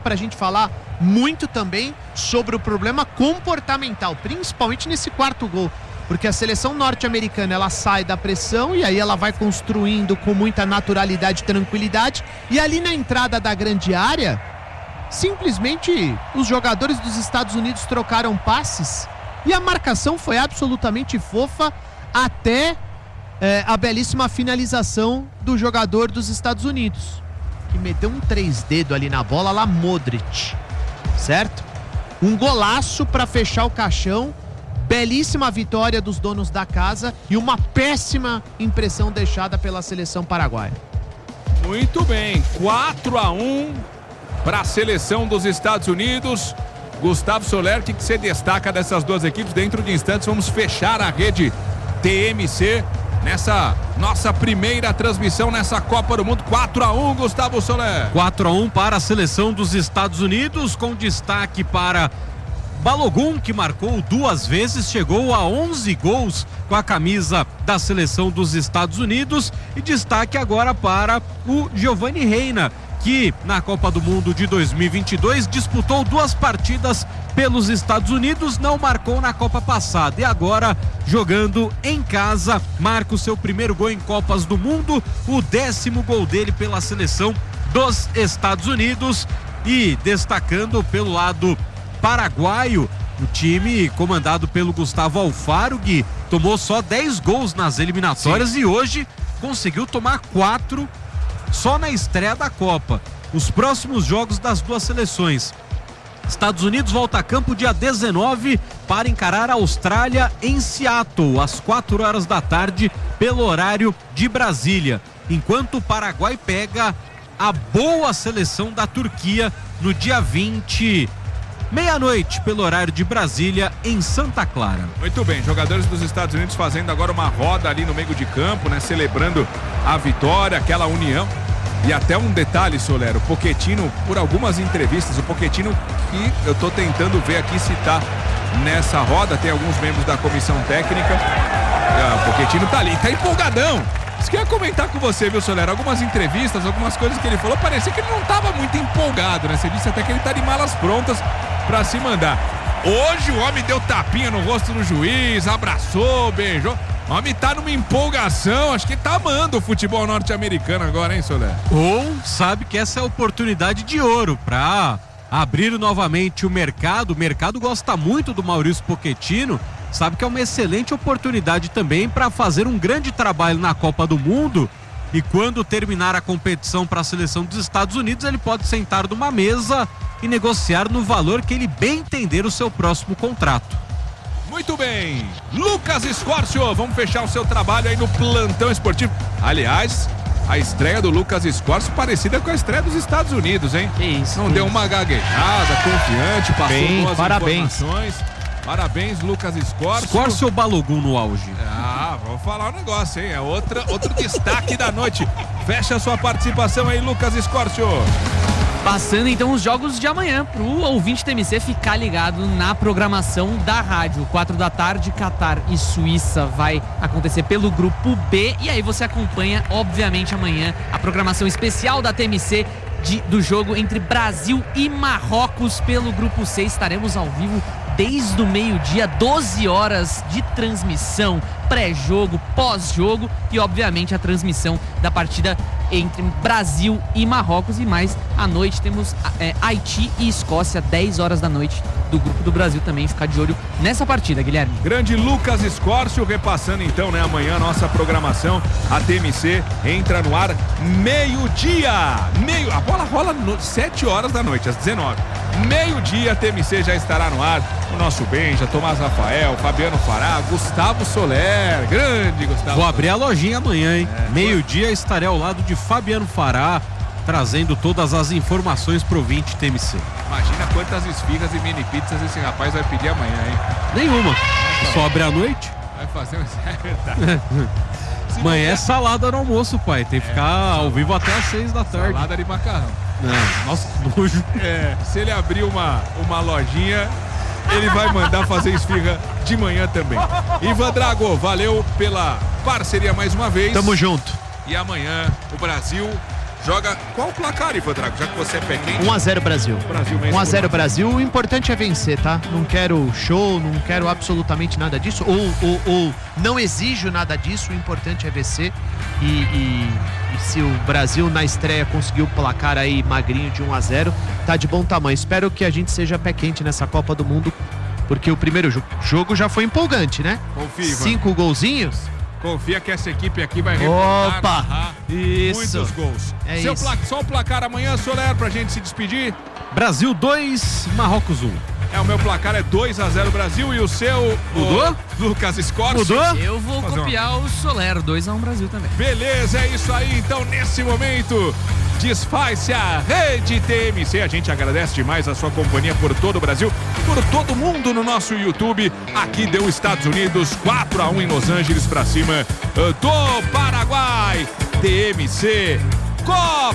para a gente falar muito também sobre o problema comportamental, principalmente nesse quarto gol, porque a seleção norte-americana ela sai da pressão e aí ela vai construindo com muita naturalidade e tranquilidade, e ali na entrada da grande área simplesmente os jogadores dos Estados Unidos trocaram passes e a marcação foi absolutamente fofa até a belíssima finalização do jogador dos Estados Unidos, que meteu um 3 dedos ali na bola, lá Modric, certo? Um golaço para fechar o caixão, belíssima vitória dos donos da casa e uma péssima impressão deixada pela seleção paraguaia. Muito bem, 4-1 para a seleção dos Estados Unidos. Gustavo Soler, o que você destaca dessas duas equipes? Dentro de instantes vamos fechar a rede TMC nessa nossa primeira transmissão nessa Copa do Mundo. 4-1, Gustavo Soler. 4-1 para a seleção dos Estados Unidos, com destaque para Balogun, que marcou 2 vezes, chegou a 11 gols com a camisa da seleção dos Estados Unidos, e destaque agora para o Giovanni Reina, que na Copa do Mundo de 2022 disputou 2 partidas pelos Estados Unidos, não marcou na Copa passada e agora, jogando em casa, marca o seu primeiro gol em Copas do Mundo, o 10º gol dele pela seleção dos Estados Unidos. E destacando pelo lado paraguaio, o time comandado pelo Gustavo Alfaro, Gui, tomou só 10 gols nas eliminatórias. Sim. E hoje conseguiu tomar 4 só na estreia da Copa. Os próximos jogos das duas seleções: Estados Unidos volta a campo dia 19 para encarar a Austrália em Seattle, às 4 horas da tarde, pelo horário de Brasília. Enquanto o Paraguai pega a boa seleção da Turquia no dia 20, meia-noite, pelo horário de Brasília, em Santa Clara. Muito bem, jogadores dos Estados Unidos fazendo agora uma roda ali no meio de campo, né? Celebrando a vitória, aquela união. E até um detalhe, Soler, o Pochettino, por algumas entrevistas, o Pochettino, que eu tô tentando ver aqui se tá nessa roda, tem alguns membros da comissão técnica. O Pochettino tá ali, tá empolgadão. Isso que eu ia comentar com você, viu, Soler? Algumas entrevistas, algumas coisas que ele falou, parecia que ele não tava muito empolgado, né? Você disse até que ele tá de malas prontas pra se mandar. Hoje o homem deu tapinha no rosto do juiz, abraçou, beijou. O homem tá numa empolgação, acho que tá amando o futebol norte-americano agora, hein, Soler? Ou sabe que essa é a oportunidade de ouro pra abrir novamente o mercado. O mercado gosta muito do Maurício Pochettino, sabe que é uma excelente oportunidade também para fazer um grande trabalho na Copa do Mundo, e quando terminar a competição para a seleção dos Estados Unidos, ele pode sentar numa mesa e negociar no valor que ele bem entender o seu próximo contrato. Muito bem, Lucas Escorcio, vamos fechar o seu trabalho aí no plantão esportivo. Aliás, a estreia do Lucas Escorcio parecida com a estreia dos Estados Unidos, hein? Que isso. Não deu uma gaguejada, confiante, passou bem, boas parabéns. informações. Parabéns, Lucas Escorcio. Escorcio ou Balogun no auge? Vamos falar um negócio, hein? É outro destaque da noite. Fecha a sua participação aí, Lucas Escorcio. Passando então os jogos de amanhã pro ouvinte TMC ficar ligado na programação da rádio. 4 da tarde, Catar e Suíça vai acontecer pelo grupo B, e aí você acompanha, obviamente, amanhã a programação especial da TMC do jogo entre Brasil e Marrocos pelo grupo C. Estaremos ao vivo desde o meio-dia, 12 horas de transmissão, pré-jogo, pós-jogo e obviamente a transmissão da partida entre Brasil e Marrocos. E mais à noite temos Haiti e Escócia, 10 horas da noite, do grupo do Brasil também. Ficar de olho nessa partida, Guilherme. Grande Lucas Escorcio, repassando então, né, amanhã a nossa programação. A TMC entra no ar meio-dia, a bola rola 7 horas da noite, às 19. Meio-dia, a TMC já estará no ar. O nosso Benja, Tomás Rafael, Fabiano Fará, Gustavo Soler, grande Gustavo. Vou abrir a lojinha amanhã, hein? Meio-dia estarei ao lado de Fabiano Fará, trazendo todas as informações pro ouvinte TMC. Imagina quantas esfirras e mini pizzas esse rapaz vai pedir amanhã, hein? Nenhuma. Só abre à noite. Vai fazer um... É verdade. Amanhã é salada no almoço, pai. Tem que ficar ao vivo até às 6 da tarde. Salada de macarrão. Nossa, nojo. Se ele abrir uma lojinha, ele vai mandar fazer esfirra de manhã também. Ivan Drago, valeu pela parceria mais uma vez. Tamo junto. E amanhã o Brasil joga qual o placar, Ivan Drago? Já que você é pé quente. 1-0 Brasil. Brasil mesmo. 1-0 Brasil. O importante é vencer, tá? Não quero show, não quero absolutamente nada disso. Ou não exijo nada disso. O importante é vencer. E se o Brasil na estreia conseguiu o placar aí magrinho de 1-0, tá de bom tamanho. Espero que a gente seja pé quente nessa Copa do Mundo, porque o primeiro jogo já foi empolgante, né? Confia, Ivan. 5 golzinhos. Confia que essa equipe aqui vai remontar. Opa! Isso. Muitos gols. É isso. Só o placar amanhã, Soler, pra gente se despedir. Brasil 2, Marrocos 1. O meu placar é 2-0 Brasil e o seu... Mudou? Lucas Scorsi. Mudou? Eu vou copiar o Solero, 2-1 Brasil também. Beleza, é isso aí. Então, nesse momento, desfaz-se a Rede TMC. A gente agradece demais a sua companhia por todo o Brasil, por todo mundo no nosso YouTube. Aqui deu Estados Unidos 4-1 em Los Angeles pra cima do Paraguai. TMC Copa